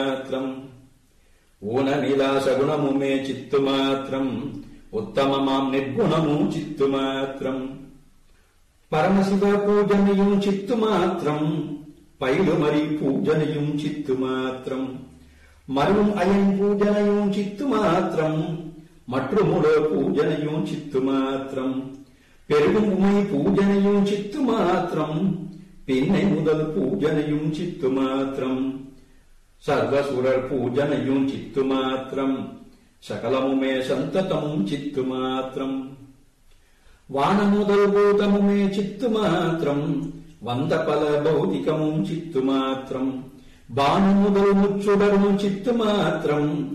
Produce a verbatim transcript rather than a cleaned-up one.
மாத்திரம் ஊனமிலாச குணமுமே சித்து மாத்திரம் உத்தமமாம் நிர்குணமு சித்து மாத்திரம் பரமசிவ பூஜனையும் சித்து மாத்திரம் பைலுமரி பூஜனையும் சித்து மாத்திரம் மரும் அயன் பூஜனையும் சித்து மாத்திரம் மற்றுமுட பூஜனையும் சித்து மாத்திரம் பெருகும் உமை பூஜனையும் சித்து மாத்திரம் பின்னை முதல் பூஜனையும் சித்து மாத்திரம் சர்வசுரர் பூஜனையும் சித்து மாத்திரம் சகலமுமே சந்ததமும் சித்து மாத்திரம் வானமுதல் பூதமுமே சித்து மாத்திரம் வந்த பல பௌதிகமும் சித்து மாத்திரம் பானு முதல் முச்சுடரும் சித்து மாத்திரம்